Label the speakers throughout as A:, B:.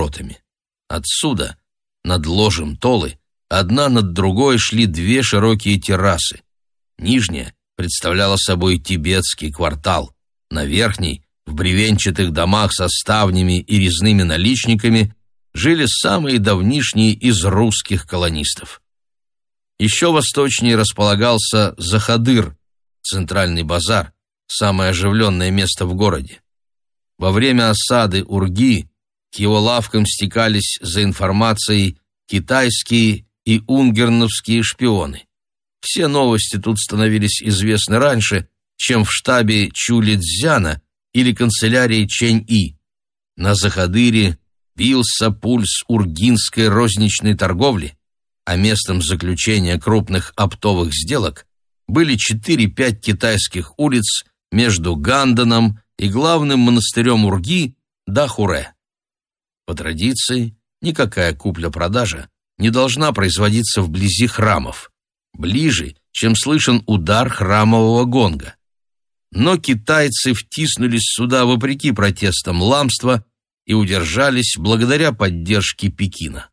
A: воротами. Отсюда, над ложем Толы, одна над другой шли две широкие террасы. Нижняя представляла собой тибетский квартал, на верхней, в бревенчатых домах со ставнями и резными наличниками, жили самые давнишние из русских колонистов. Еще восточнее располагался Захадыр, центральный базар, самое оживленное место в городе. Во время осады Урги к его лавкам стекались за информацией китайские и унгерновские шпионы. Все новости тут становились известны раньше, чем в штабе Чулидзяна или канцелярии Чэнь-И. На Захадыре бился пульс ургинской розничной торговли, а местом заключения крупных оптовых сделок были 4-5 китайских улиц между Ганданом и главным монастырем Урги Дахуре. По традиции, никакая купля-продажа не должна производиться вблизи храмов, ближе, чем слышен удар храмового гонга. Но китайцы втиснулись сюда вопреки протестам ламства и удержались благодаря поддержке Пекина.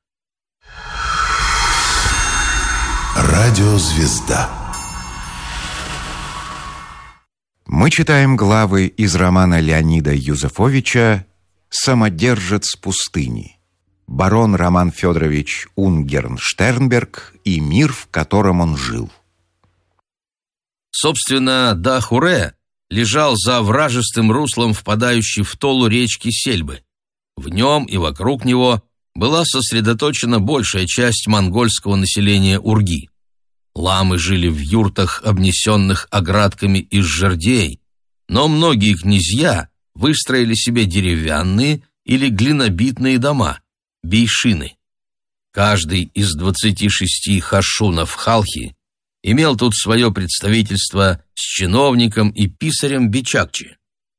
B: Радиозвезда.
C: Мы читаем главы из романа Леонида Юзефовича «Самодержец пустыни». Барон Роман Федорович Унгерн-Штернберг и мир, в котором он жил.
A: Собственно, Дахуре лежал за вражистым руслом, впадающей в Толу речки Сельбы. В нем и вокруг него была сосредоточена большая часть монгольского населения Урги. Ламы жили в юртах, обнесенных оградками из жердей, но многие князья выстроили себе деревянные или глинобитные дома, бейшины. Каждый из 26 хашунов Халхи имел тут свое представительство с чиновником и писарем Бичакчи.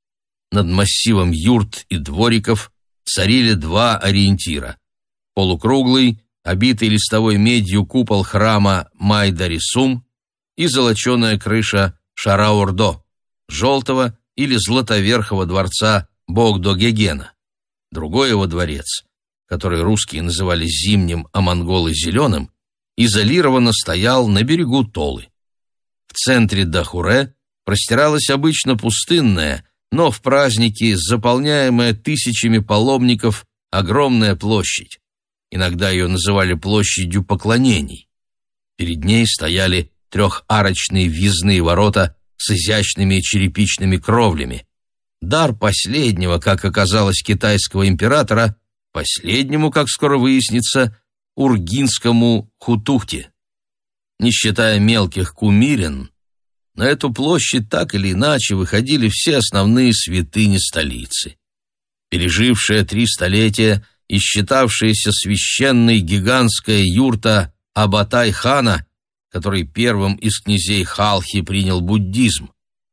A: Над массивом юрт и двориков царили два ориентира: полукруглый, обитый листовой медью купол храма Майдарисум и золоченая крыша Шараурдо, желтого или златоверхого дворца Богдо-Гегена. Другой его дворец, который русские называли зимним, а монголы зеленым, изолированно стоял на берегу Толы. В центре Дахуре простиралась обычно пустынная, но в праздники заполняемая тысячами паломников огромная площадь. Иногда ее называли площадью поклонений. Перед ней стояли трехарочные въездные ворота с изящными черепичными кровлями. Дар последнего, как оказалось, китайского императора, последнему, как скоро выяснится, ургинскому Хутухте. Не считая мелких кумирин, на эту площадь так или иначе выходили все основные святыни столицы. Пережившая 3 столетия и считавшаяся священной гигантская юрта Абатай-хана, который первым из князей Халхи принял буддизм,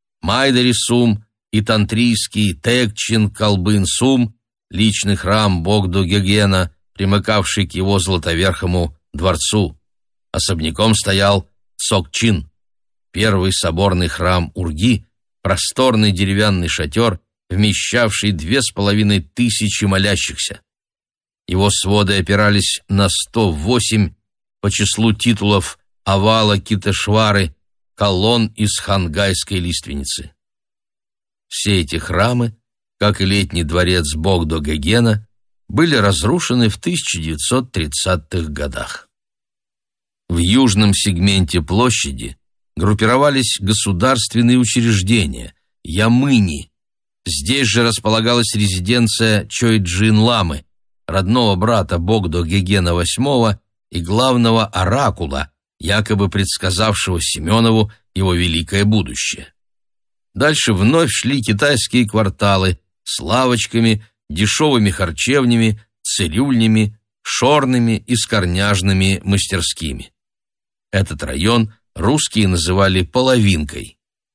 A: Майдарисум и тантрийский Текчин-Калбын-Сум, личный храм Богдо-Гегена, примыкавший к его златоверхому дворцу. Особняком стоял Цокчин, первый соборный храм Урги, просторный деревянный шатер, вмещавший 2500 молящихся. Его своды опирались на 108 по числу титулов Авала Китешвары, колонн из хангайской лиственницы. Все эти храмы, как и летний дворец Богдо-Гегена, были разрушены в 1930-х годах. В южном сегменте площади группировались государственные учреждения, ямыни. Здесь же располагалась резиденция Чойджин-ламы, родного брата Богдо-Гегена VIII и главного оракула, якобы предсказавшего Семенову его великое будущее. Дальше вновь шли китайские кварталы с лавочками, дешевыми харчевнями, цирюльнями, шорными и скорняжными мастерскими. Этот район русские называли половинкой.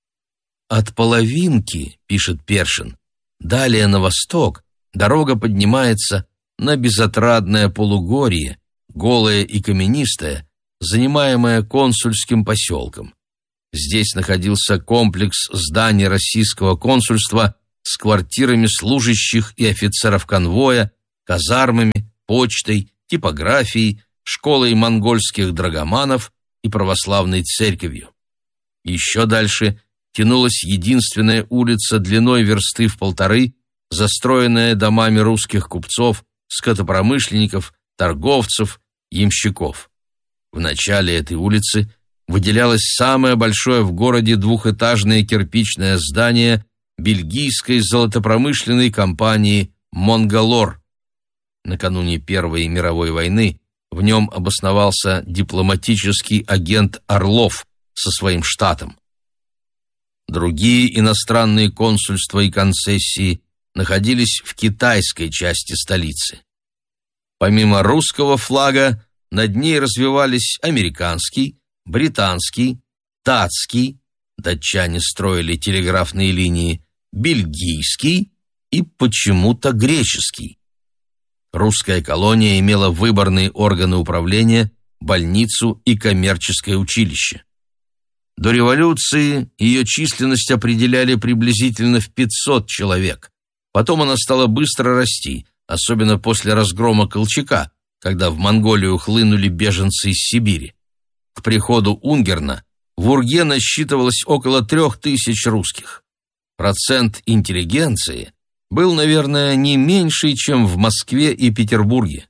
A: От половинки, пишет Першин, далее на восток дорога поднимается на безотрадное полугорье, голое и каменистое, занимаемое консульским поселком. Здесь находился комплекс зданий российского консульства с квартирами служащих и офицеров конвоя, казармами, почтой, типографией, школой монгольских драгоманов и православной церковью. Еще дальше тянулась единственная улица длиной версты в 1,5, застроенная домами русских купцов, скотопромышленников, торговцев, ямщиков. В начале этой улицы выделялось самое большое в городе двухэтажное кирпичное здание бельгийской золотопромышленной компании «Монголор». Накануне Первой мировой войны в нем обосновался дипломатический агент Орлов со своим штатом. Другие иностранные консульства и концессии находились в китайской части столицы. Помимо русского флага, над ней развивались американский, британский, датский, датчане строили телеграфные линии, бельгийский и почему-то греческий. Русская колония имела выборные органы управления, больницу и коммерческое училище. До революции ее численность определяли приблизительно в 500 человек. Потом она стала быстро расти, особенно после разгрома Колчака, когда в Монголию хлынули беженцы из Сибири. К приходу Унгерна в Урге насчитывалось около 3000 русских. Процент интеллигенции был, наверное, не меньше, чем в Москве и Петербурге.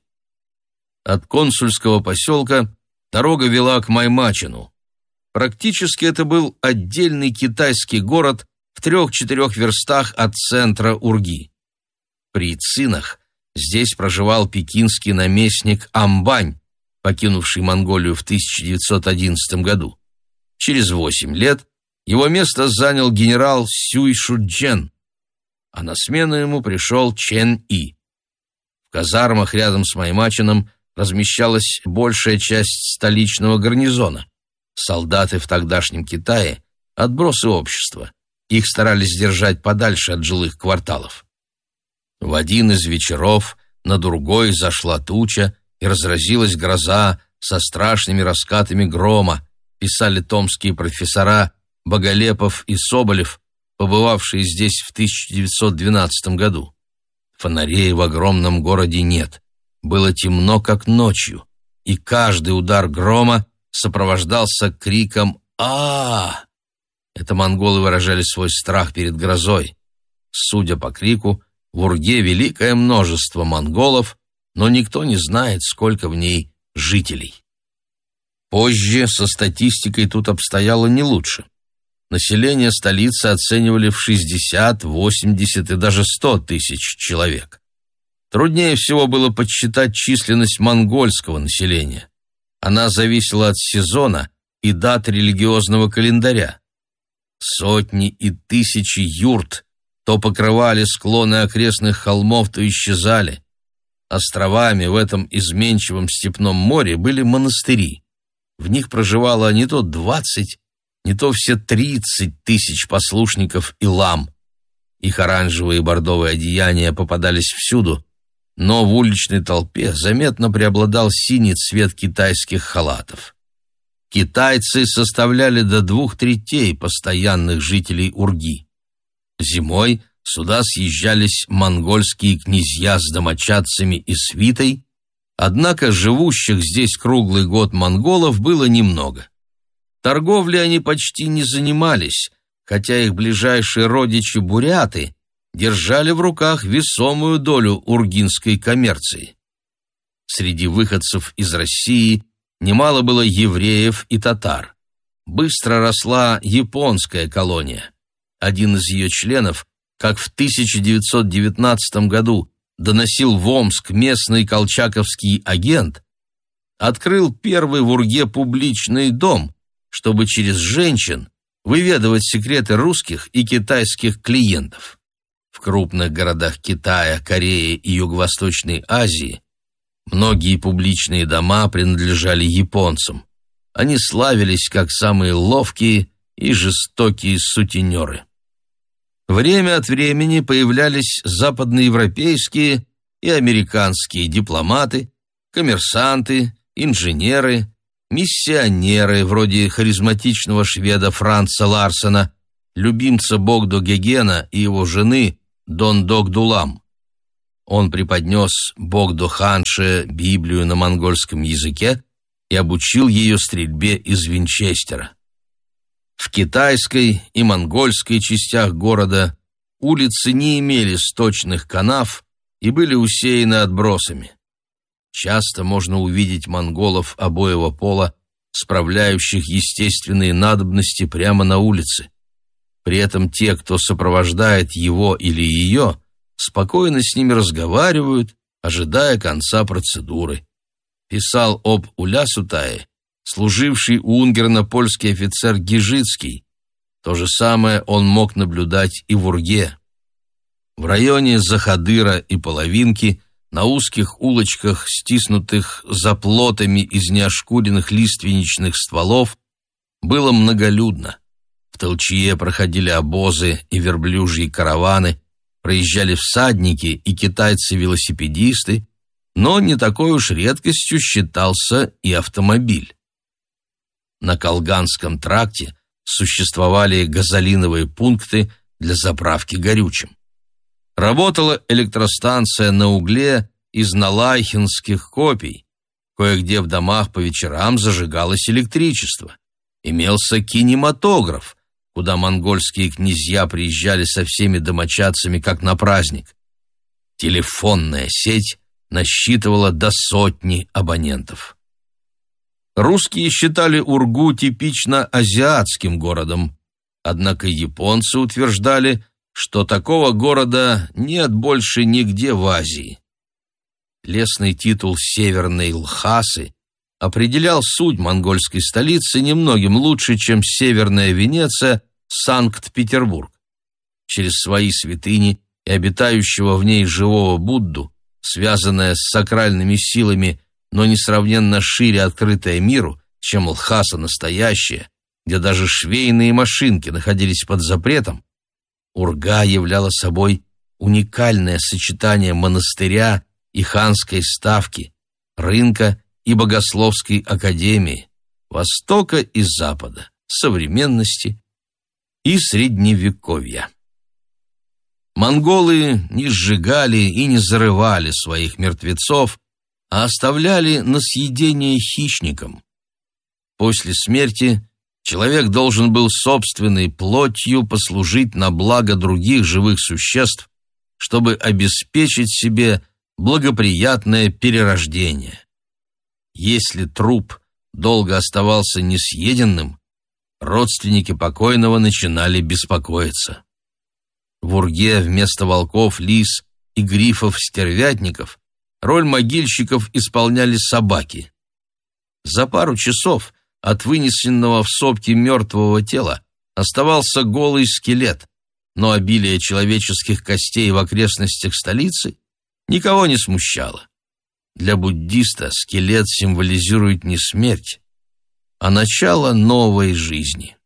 A: От консульского поселка дорога вела к Маймачину. Практически это был отдельный китайский город в 3-4 верстах от центра Урги. При Цинах здесь проживал пекинский наместник Амбань, покинувший Монголию в 1911 году. Через 8 лет его место занял генерал Сюй Шуджен, а на смену ему пришел Чен И. В казармах рядом с Маймачином размещалась большая часть столичного гарнизона. Солдаты в тогдашнем Китае – отбросы общества. Их старались держать подальше от жилых кварталов. В один из вечеров над Ургой зашла туча и разразилась гроза со страшными раскатами грома, писали томские профессора Боголепов и Соболев, побывавшие здесь в 1912 году. Фонарей в огромном городе нет. Было темно, как ночью, и каждый удар грома сопровождался криком «А-а-а!». Это монголы выражали свой страх перед грозой. Судя по крику, в Урге великое множество монголов, но никто не знает, сколько в ней жителей. Позже со статистикой тут обстояло не лучше. Население столицы оценивали в 60, 80 и даже 100 тысяч человек. Труднее всего было подсчитать численность монгольского населения. Она зависела от сезона и дат религиозного календаря. Сотни и тысячи юрт то покрывали склоны окрестных холмов, то исчезали. Островами в этом изменчивом степном море были монастыри. В них проживало не то 20, не то все 30 тысяч послушников и лам. Их оранжевые и бордовые одеяния попадались всюду, но в уличной толпе заметно преобладал синий цвет китайских халатов. Китайцы составляли до 2/3 постоянных жителей Урги. Зимой сюда съезжались монгольские князья с домочадцами и свитой, однако живущих здесь круглый год монголов было немного. Торговлей они почти не занимались, хотя их ближайшие родичи буряты держали в руках весомую долю ургинской коммерции. Среди выходцев из России немало было евреев и татар. Быстро росла японская колония. Один из ее членов, как в 1919 году доносил в Омск местный колчаковский агент, открыл первый в Урге публичный дом, чтобы через женщин выведывать секреты русских и китайских клиентов. В крупных городах Китая, Кореи и Юго-Восточной Азии многие публичные дома принадлежали японцам. Они славились как самые ловкие и жестокие сутенеры. Время от времени появлялись западноевропейские и американские дипломаты, коммерсанты, инженеры, миссионеры вроде харизматичного шведа Франца Он преподнес Богдо-ханше Библию на монгольском языке и обучил ее стрельбе из винчестера. В китайской и монгольской частях города улицы не имели сточных канав и были усеяны отбросами. Часто можно увидеть монголов обоего пола, справляющих естественные надобности прямо на улице. При этом те, кто сопровождает его или ее, спокойно с ними разговаривают, ожидая конца процедуры. Писал об Улясутае служивший у Унгерна польский офицер Гижицкий. То же самое он мог наблюдать и в Урге. В районе Захадыра и Половинки, на узких улочках, стиснутых за плотами из неошкуренных лиственничных стволов, было многолюдно. В толчье проходили обозы и верблюжьи караваны, проезжали всадники и китайцы-велосипедисты, но не такой уж редкостью считался и автомобиль. На Колганском тракте существовали газолиновые пункты для заправки горючим. Работала электростанция на угле из налайхинских копий. Кое-где в домах по вечерам зажигалось электричество. Имелся кинематограф, куда монгольские князья приезжали со всеми домочадцами как на праздник. Телефонная сеть насчитывала до 100 абонентов. Русские считали Ургу типично азиатским городом, однако японцы утверждали, что такого города нет больше нигде в Азии. Лестный титул Северной Лхасы определял суть монгольской столицы немногим лучше, чем Северная Венеция, Санкт-Петербург. Через свои святыни и обитающего в ней живого Будду, связанная с сакральными силами, но несравненно шире открытая миру, чем Лхаса настоящая, где даже швейные машинки находились под запретом, Урга являла собой уникальное сочетание монастыря и ханской ставки, рынка и богословской академии, Востока и Запада, современности и Средневековья. Монголы не сжигали и не зарывали своих мертвецов, а оставляли на съедение хищникам. После смерти человек должен был собственной плотью послужить на благо других живых существ, чтобы обеспечить себе благоприятное перерождение. Если труп долго оставался несъеденным, родственники покойного начинали беспокоиться. В Урге вместо волков, лис и грифов-стервятников роль могильщиков исполняли собаки. За пару часов от вынесенного в сопки мертвого тела оставался голый скелет, но обилие человеческих костей в окрестностях столицы никого не смущало. Для буддиста скелет символизирует не смерть, а начало новой жизни.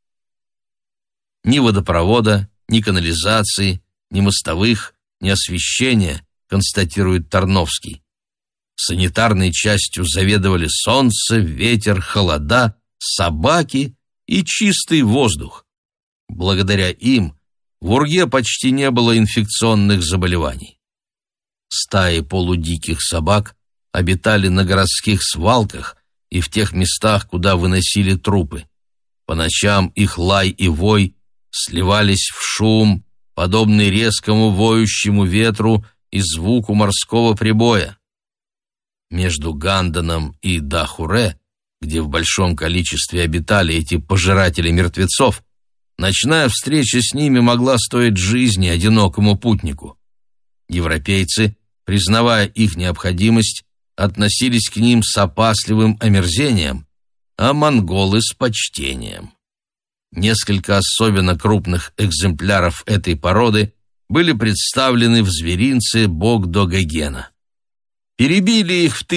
A: Ни водопровода, ни канализации, ни мостовых, ни освещения, констатирует Тарновский. Санитарной частью заведовали солнце, ветер, холода, собаки и чистый воздух. Благодаря им в Урге почти не было инфекционных заболеваний. Стаи полудиких собак обитали на городских свалках и в тех местах, куда выносили трупы. По ночам их лай и вой сливались в шум, подобный резкому воющему ветру и звуку морского прибоя. Между Ганданом и Дахуре, где в большом количестве обитали эти пожиратели мертвецов, ночная встреча с ними могла стоить жизни одинокому путнику. Европейцы, признавая их необходимость, относились к ним с опасливым омерзением, а монголы с почтением. Несколько особенно крупных экземпляров этой породы были представлены в зверинце Богдо-Гогена. Перебили их в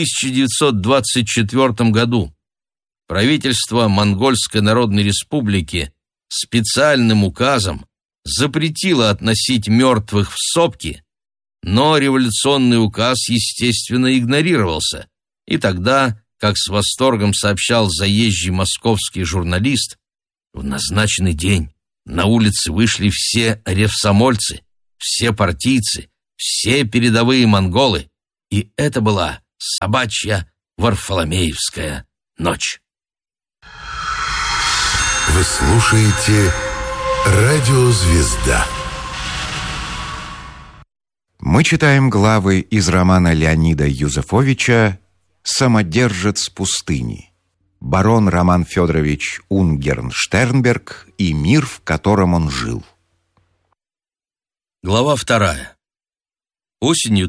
A: 1924 году. Правительство Монгольской Народной Республики специальным указом запретило относить мертвых в сопки, но революционный указ, естественно, игнорировался, и тогда, как с восторгом сообщал заезжий московский журналист, в назначенный день на улицы вышли все ревсомольцы, все партийцы, все передовые монголы, и это была собачья Варфоломеевская ночь.
B: Вы слушаете «Радио Звезда».
C: Мы читаем главы из романа Леонида Юзефовича «Самодержец пустыни». Барон Роман Федорович Унгерн-Штернберг и мир, в котором он жил.
A: Глава 2. Осенью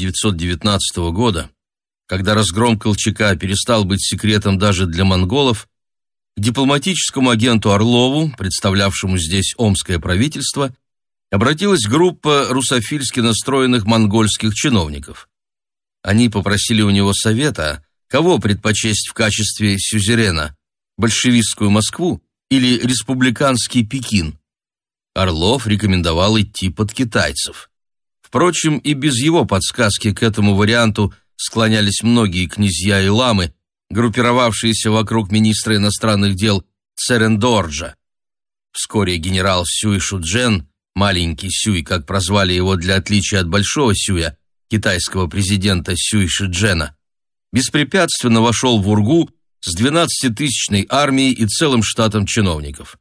A: 1919 года, когда разгром Колчака перестал быть секретом даже для монголов, к дипломатическому агенту Орлову, представлявшему здесь омское правительство, обратилась группа русофильски настроенных монгольских чиновников. Они попросили у него совета, кого предпочесть в качестве сюзерена – большевистскую Москву или республиканский Пекин. Орлов рекомендовал идти под китайцев. Впрочем, и без его подсказки к этому варианту склонялись многие князья и ламы, группировавшиеся вокруг министра иностранных дел Церендорджа. Вскоре генерал Сюй Шуджен, маленький Сюй, как прозвали его для отличия от большого Сюя, китайского президента Сюй Шиджена, беспрепятственно вошел в Ургу с 12-тысячной армией и целым штатом чиновников.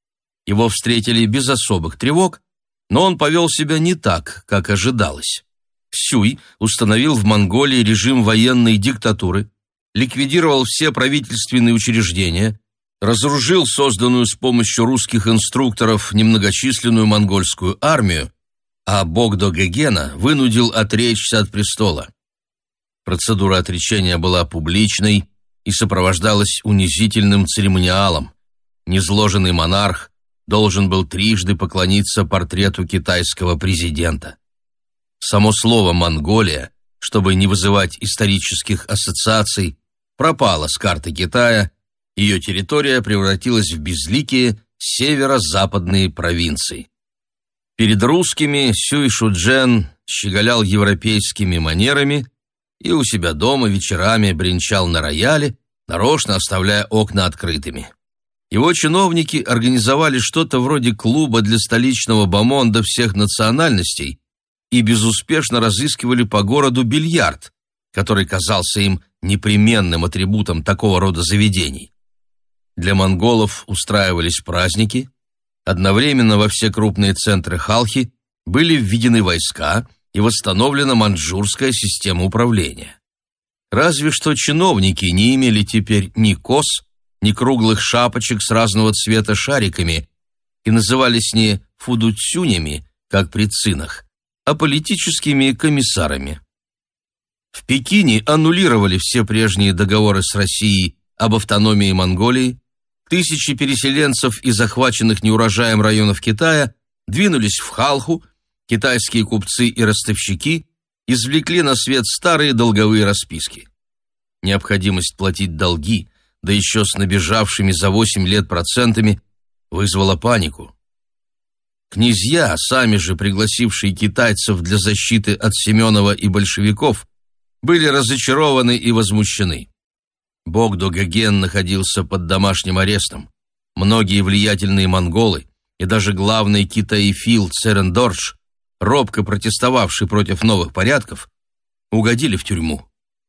A: Его встретили без особых тревог, но он повел себя не так, как ожидалось. Сюй установил в Монголии режим военной диктатуры, ликвидировал все правительственные учреждения, разоружил созданную с помощью русских инструкторов немногочисленную монгольскую армию, а Богдо-Гегена вынудил отречься от престола. Процедура отречения была публичной и сопровождалась унизительным церемониалом. Низложенный монарх должен был трижды поклониться портрету китайского президента. Само слово «Монголия», чтобы не вызывать исторических ассоциаций, пропало с карты Китая, ее территория превратилась в безликие северо-западные провинции. Перед русскими Сюй Шуджен щеголял европейскими манерами и у себя дома вечерами бренчал на рояле, нарочно оставляя окна открытыми. Его чиновники организовали что-то вроде клуба для столичного бомонда всех национальностей и безуспешно разыскивали по городу бильярд, который казался им непременным атрибутом такого рода заведений. Для монголов устраивались праздники, одновременно во все крупные центры Халхи были введены войска и восстановлена маньчжурская система управления. Разве что чиновники не имели теперь ни кос, ни круглых шапочек с разного цвета шариками и назывались не фудуцюнями, как при цинах, а политическими комиссарами. В Пекине аннулировали все прежние договоры с Россией об автономии Монголии, тысячи переселенцев из захваченных неурожаем районов Китая двинулись в Халху, китайские купцы и ростовщики извлекли на свет старые долговые расписки. Необходимость платить долги, да еще с набежавшими за 8 лет процентами, вызвала панику. Князья, сами же пригласившие китайцев для защиты от Семенова и большевиков, были разочарованы и возмущены. Богдо-Геген находился под домашним арестом. Многие влиятельные монголы и даже главный китаефил Церендордж, робко протестовавший против новых порядков, угодили в тюрьму.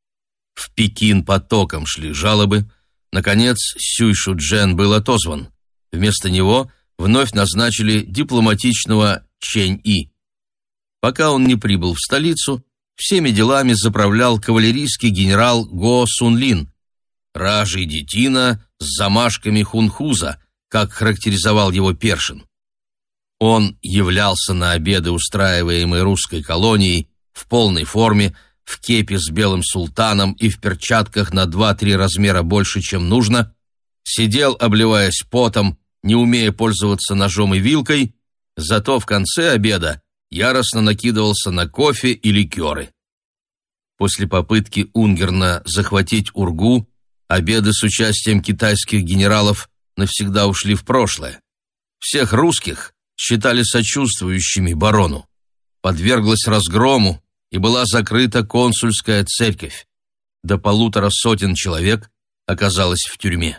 A: В Пекин потоком шли жалобы. Наконец, Сюй Шуджен был отозван. Вместо него вновь назначили дипломатичного Чэнь-И. Пока он не прибыл в столицу, всеми делами заправлял кавалерийский генерал Го Сунлин, ражий детина с замашками хунхуза, как характеризовал его Першин. Он являлся на обеды, устраиваемые русской колонией, в полной форме, в кепи с белым султаном и в перчатках на 2-3 размера больше, чем нужно, сидел, обливаясь потом, не умея пользоваться ножом и вилкой, зато в конце обеда яростно накидывался на кофе и ликеры. После попытки Унгерна захватить Ургу, обеды с участием китайских генералов навсегда ушли в прошлое. Всех русских считали сочувствующими барону. Подверглась разгрому и была закрыта консульская церковь. До 150 человек оказалось в тюрьме.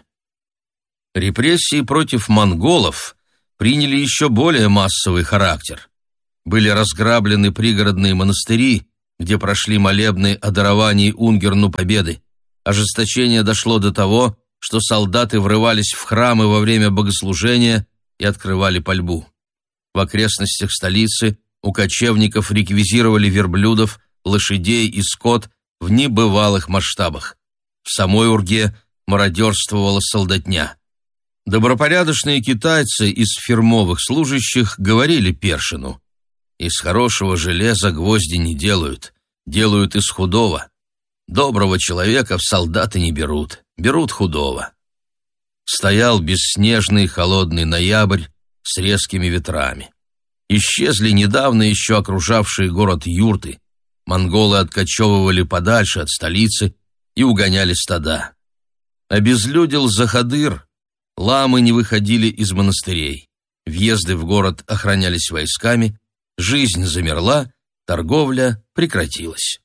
A: Репрессии против монголов приняли еще более массовый характер. Были разграблены пригородные монастыри, где прошли молебны о даровании Унгерну победы. Ожесточение дошло до того, что солдаты врывались в храмы во время богослужения и открывали пальбу. В окрестностях столицы у кочевников реквизировали верблюдов, лошадей и скот в небывалых масштабах. В самой Урге мародерствовала солдатня. Добропорядочные китайцы из фирмовых служащих говорили Першину: «Из хорошего железа гвозди не делают, делают из худого. Доброго человека в солдаты не берут, берут худого». Стоял бесснежный холодный ноябрь с резкими ветрами. Исчезли недавно еще окружавшие город юрты. Монголы откачевывали подальше от столицы и угоняли стада. Обезлюдил Захадыр, ламы не выходили из монастырей. Въезды в город охранялись войсками, жизнь замерла, торговля прекратилась.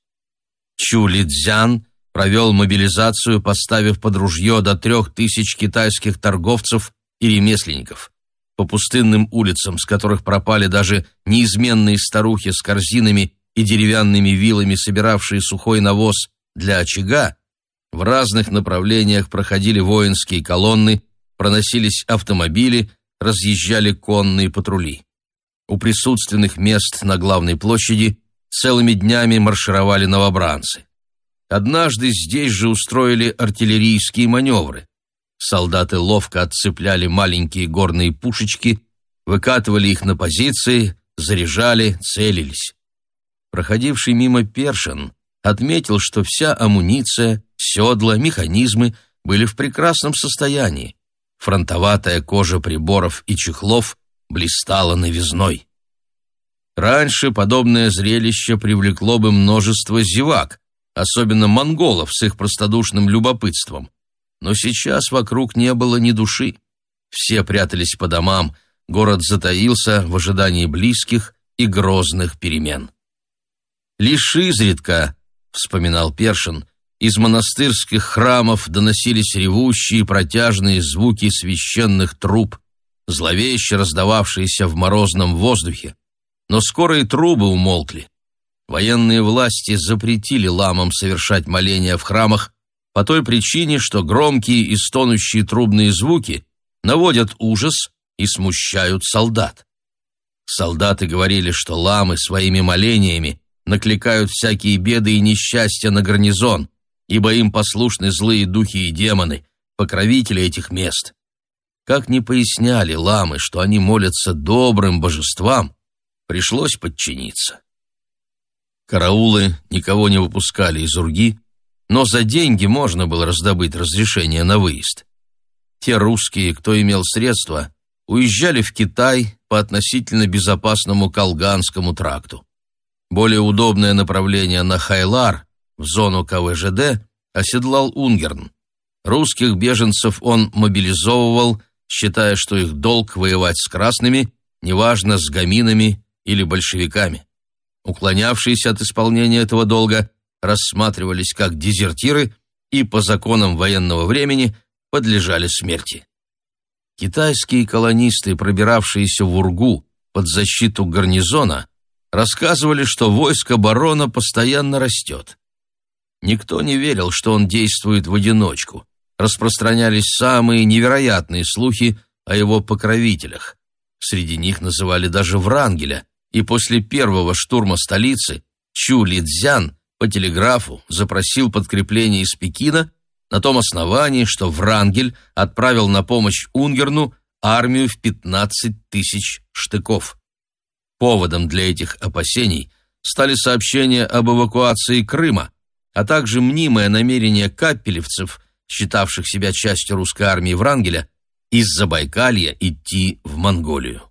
A: Чулидзян провел мобилизацию, поставив под ружье до 3000 китайских торговцев и ремесленников. По пустынным улицам, с которых пропали даже неизменные старухи с корзинами и деревянными вилами, собиравшие сухой навоз для очага, в разных направлениях проходили воинские колонны, проносились автомобили, разъезжали конные патрули. У присутственных мест на главной площади целыми днями маршировали новобранцы. Однажды здесь же устроили артиллерийские маневры. Солдаты ловко отцепляли маленькие горные пушечки, выкатывали их на позиции, заряжали, целились. Проходивший мимо Першин отметил, что вся амуниция, седла, механизмы были в прекрасном состоянии. Фронтоватая кожа приборов и чехлов блистала новизной. Раньше подобное зрелище привлекло бы множество зевак, особенно монголов с их простодушным любопытством. Но сейчас вокруг не было ни души. Все прятались по домам, город затаился в ожидании близких и грозных перемен. Лишь изредка, вспоминал Першин, из монастырских храмов доносились ревущие протяжные звуки священных труб, зловеще раздававшиеся в морозном воздухе. Но скоро и трубы умолкли. Военные власти запретили ламам совершать моления в храмах по той причине, что громкие и стонущие трубные звуки наводят ужас и смущают солдат. Солдаты говорили, что ламы своими молениями накликают всякие беды и несчастья на гарнизон, ибо им послушны злые духи и демоны, покровители этих мест. Как ни поясняли ламы, что они молятся добрым божествам, пришлось подчиниться. Караулы никого не выпускали из Урги, но за деньги можно было раздобыть разрешение на выезд. Те русские, кто имел средства, уезжали в Китай по относительно безопасному Колганскому тракту. Более удобное направление на Хайлар, в зону КВЖД, оседлал Унгерн. Русских беженцев он мобилизовывал, считая, что их долг воевать с красными, неважно, с гоминами или большевиками. Уклонявшиеся от исполнения этого долга рассматривались как дезертиры и по законам военного времени подлежали смерти. Китайские колонисты, пробиравшиеся в Ургу под защиту гарнизона, рассказывали, что войско барона постоянно растет. Никто не верил, что он действует в одиночку. Распространялись самые невероятные слухи о его покровителях. Среди них называли даже Врангеля, и после первого штурма столицы Чулидзян по телеграфу запросил подкрепление из Пекина на том основании, что Врангель отправил на помощь Унгерну армию в 15 000 штыков. Поводом для этих опасений стали сообщения об эвакуации Крыма, а также мнимое намерение каппелевцев, считавших себя частью русской армии Врангеля, из Забайкалья идти в Монголию.